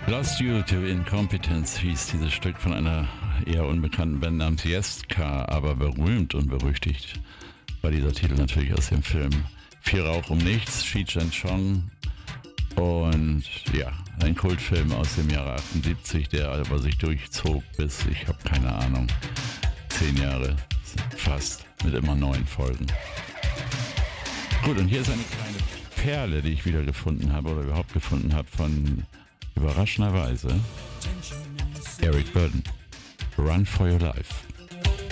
Lost You to Incompetence hieß dieses Stück von einer eher unbekannten Band namens Yeska, aber berühmt und berüchtigt war dieser Titel natürlich aus dem Film Viel Rauch um nichts, Cheech and Chong, und ja, ein Kultfilm aus dem Jahre 78, der aber sich durchzog bis, ich habe keine Ahnung, 10 Jahre fast, mit immer neuen Folgen. Gut, und hier ist eine kleine Perle, die ich wieder gefunden habe oder überhaupt gefunden habe von überraschenderweise Eric Burdon. Run for Your Life.